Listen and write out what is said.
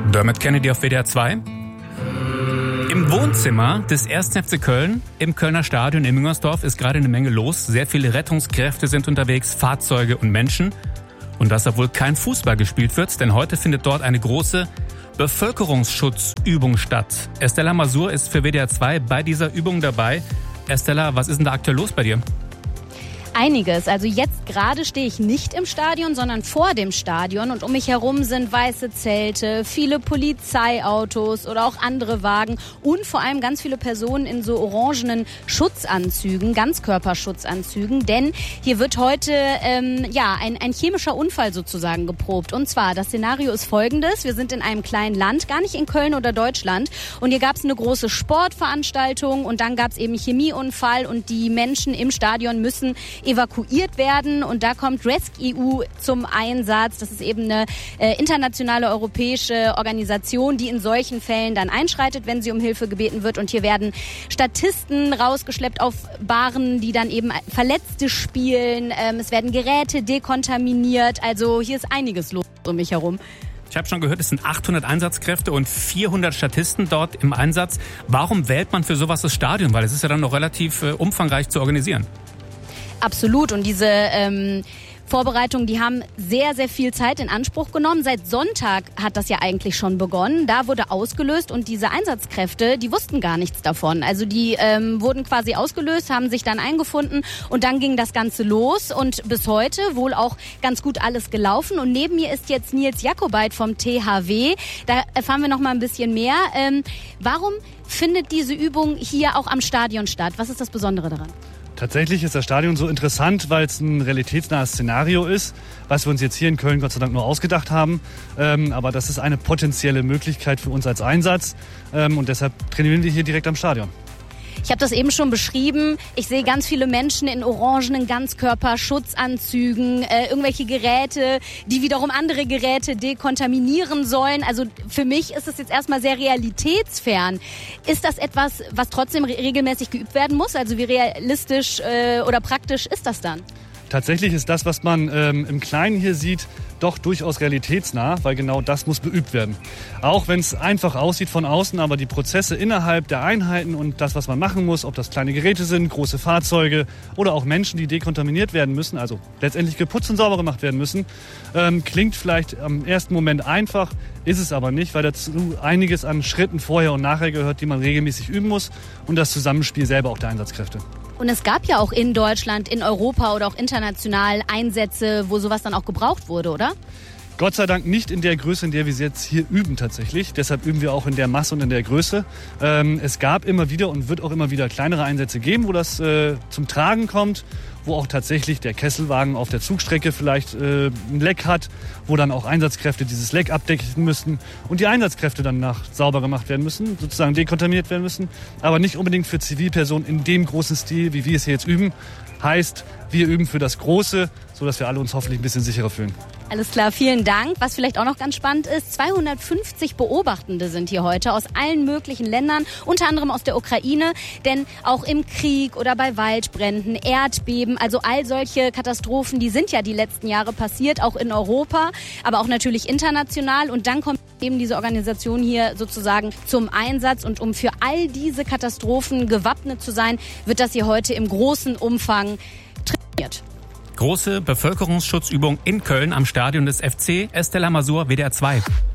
Dermot Kennedy auf WDR 2. Im Wohnzimmer des 1. FC Köln im Kölner Stadion in Müngersdorf ist gerade eine Menge los. Sehr viele Rettungskräfte sind unterwegs, Fahrzeuge und Menschen. Und das, obwohl kein Fußball gespielt wird, denn heute findet dort eine große Bevölkerungsschutzübung statt. Estella Masur ist für WDR 2 bei dieser Übung dabei. Estella, was ist denn da aktuell los bei dir? Einiges. Also jetzt gerade stehe ich nicht im Stadion, sondern vor dem Stadion und um mich herum sind weiße Zelte, viele Polizeiautos oder auch andere Wagen und vor allem ganz viele Personen in so orangenen Schutzanzügen, Ganzkörperschutzanzügen, denn hier wird heute ein chemischer Unfall sozusagen geprobt. Und zwar, das Szenario ist folgendes: Wir sind in einem kleinen Land, gar nicht in Köln oder Deutschland, und hier gab es eine große Sportveranstaltung und dann gab es eben einen Chemieunfall und die Menschen im Stadion müssen evakuiert werden und da kommt rescEU zum Einsatz. Das ist eben eine internationale europäische Organisation, die in solchen Fällen dann einschreitet, wenn sie um Hilfe gebeten wird. Und hier werden Statisten rausgeschleppt auf Bahnen, die dann eben Verletzte spielen. Es werden Geräte dekontaminiert. Also hier ist einiges los um mich herum. Ich habe schon gehört, es sind 800 Einsatzkräfte und 400 Statisten dort im Einsatz. Warum wählt man für sowas das Stadion? Weil es ist ja dann noch relativ umfangreich zu organisieren. Absolut. Und diese Vorbereitungen, die haben sehr, sehr viel Zeit in Anspruch genommen. Seit Sonntag hat das ja eigentlich schon begonnen. Da wurde ausgelöst und diese Einsatzkräfte, die wussten gar nichts davon. Also die wurden quasi ausgelöst, haben sich dann eingefunden und dann ging das Ganze los. Und bis heute wohl auch ganz gut alles gelaufen. Und neben mir ist jetzt Nils Jakobait vom THW. Da erfahren wir noch mal ein bisschen mehr. Warum findet diese Übung hier auch am Stadion statt? Was ist das Besondere daran? Tatsächlich ist das Stadion so interessant, weil es ein realitätsnahes Szenario ist, was wir uns jetzt hier in Köln Gott sei Dank nur ausgedacht haben. Aber das ist eine potenzielle Möglichkeit für uns als Einsatz und deshalb trainieren wir hier direkt am Stadion. Ich habe das eben schon beschrieben. Ich sehe ganz viele Menschen in orangenen Ganzkörperschutzanzügen, irgendwelche Geräte, die wiederum andere Geräte dekontaminieren sollen. Also für mich ist es jetzt erstmal sehr realitätsfern. Ist das etwas, was trotzdem regelmäßig geübt werden muss? Also wie realistisch oder praktisch ist das dann? Tatsächlich ist das, was man im Kleinen hier sieht, doch durchaus realitätsnah, weil genau das muss beübt werden. Auch wenn es einfach aussieht von außen, aber die Prozesse innerhalb der Einheiten und das, was man machen muss, ob das kleine Geräte sind, große Fahrzeuge oder auch Menschen, die dekontaminiert werden müssen, also letztendlich geputzt und sauber gemacht werden müssen, klingt vielleicht am ersten Moment einfach, ist es aber nicht, weil dazu einiges an Schritten vorher und nachher gehört, die man regelmäßig üben muss und das Zusammenspiel selber auch der Einsatzkräfte. Und es gab ja auch in Deutschland, in Europa oder auch international Einsätze, wo sowas dann auch gebraucht wurde, oder? Gott sei Dank nicht in der Größe, in der wir es jetzt hier üben tatsächlich. Deshalb üben wir auch in der Masse und in der Größe. Es gab immer wieder und wird auch immer wieder kleinere Einsätze geben, wo das zum Tragen kommt, wo auch tatsächlich der Kesselwagen auf der Zugstrecke vielleicht ein Leck hat, wo dann auch Einsatzkräfte dieses Leck abdecken müssen und die Einsatzkräfte dann sauber gemacht werden müssen, sozusagen dekontaminiert werden müssen. Aber nicht unbedingt für Zivilpersonen in dem großen Stil, wie wir es hier jetzt üben. Heißt, wir üben für das Große, sodass wir alle uns hoffentlich ein bisschen sicherer fühlen. Alles klar, vielen Dank. Was vielleicht auch noch ganz spannend ist, 250 Beobachtende sind hier heute aus allen möglichen Ländern, unter anderem aus der Ukraine. Denn auch im Krieg oder bei Waldbränden, Erdbeben, also all solche Katastrophen, die sind ja die letzten Jahre passiert, auch in Europa, aber auch natürlich international. Und dann kommt eben diese Organisation hier sozusagen zum Einsatz. Und um für all diese Katastrophen gewappnet zu sein, wird das hier heute im großen Umfang trainiert. Große Bevölkerungsschutzübung in Köln am Stadion des FC. Estella Masur, WDR 2.